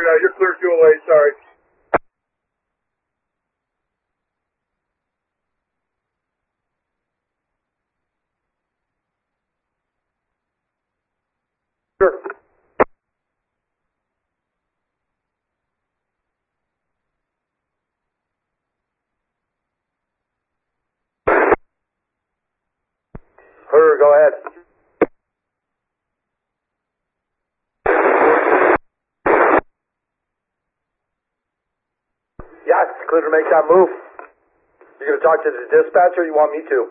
you're clear 208, sorry. Sure. Clear, go ahead. Yes, clear to make that move. You going to talk to the dispatcher or you want me to?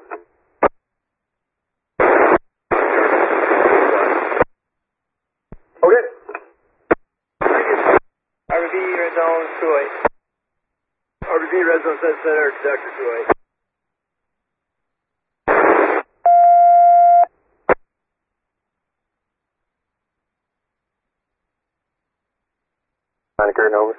Okay. RBB, Red Zone 28. RBB, Red Zone Center, Conductor 28. Curtain over.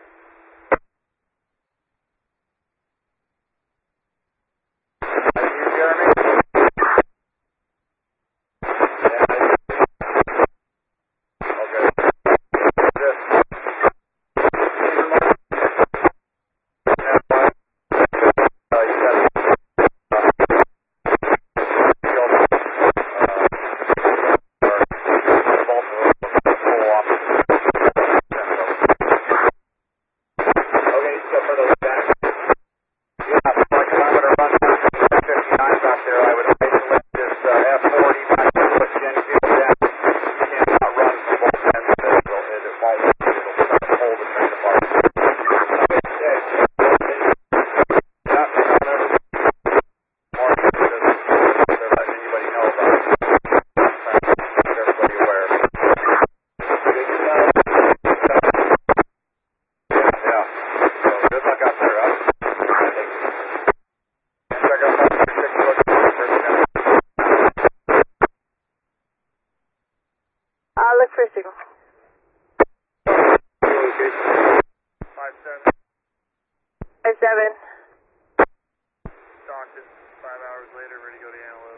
Look for a signal. 5-7. 5-7. Stockton, 5 hours later, ready to go to analytics.